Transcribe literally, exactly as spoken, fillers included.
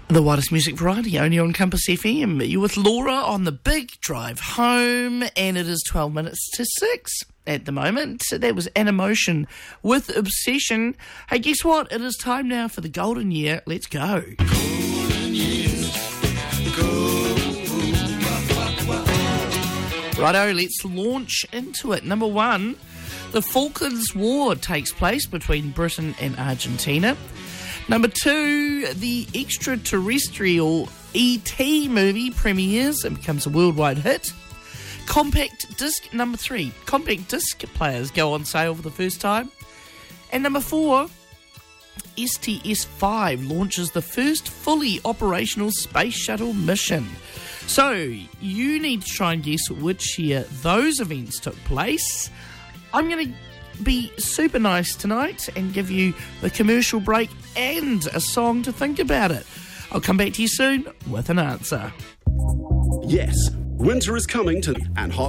The widest music variety, only on Compass F M. You're with Laura on the big drive home, and it is twelve minutes to six at the moment. So that was Animotion with Obsession. Hey, guess what? It is time now for the golden year. Let's go. Golden years, go. Righto, let's launch into it. Number one, the Falklands War takes place between Britain and Argentina. Number two, the extraterrestrial E T movie premieres and becomes a worldwide hit. Compact disc, number three, compact disc players go on sale for the first time. And number four, S T S five launches the first fully operational space shuttle mission. So, you need to try and guess which year those events took place. I'm going to be super nice tonight and give you the commercial break and a song to think about it. I'll come back to you soon with an answer. Yes, winter is coming to and hot